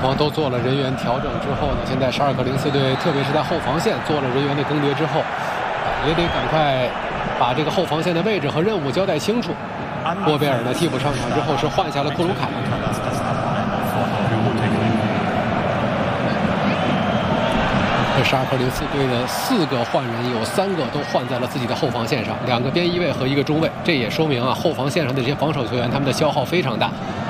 方都做了人员调整之后呢，现在沙尔克04队，特别是在后防线做了人员的更迭之后，也得赶快把这个后防线的位置和任务交代清楚。波贝尔呢替补上场之后是换下了库鲁凯。这沙尔克04队的4个换人，有3个都换在了自己的后防线上，2个边翼位和1个中卫，这也说明啊后防线上的这些防守球员他们的消耗非常大。